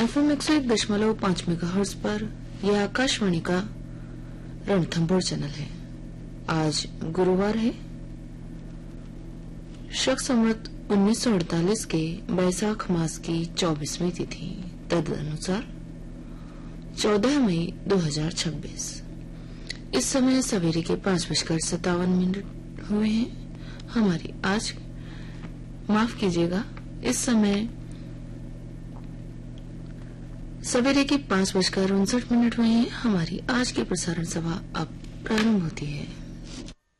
FM 101.5 megahertz पर यह आकाशवाणी का रणथंभौर चैनल है। आज गुरुवार है, शक संवत 1948 के बैसाख मास की 24वीं तिथि, तदनुसार 14 मई 2026। इस समय सवेरे के 5:57 हुए हैं। हमारी आज माफ कीजिएगा, इस समय सवेरे के 5:59 हुए हैं। हमारी आज की प्रसारण सभा अब प्रारंभ होती है।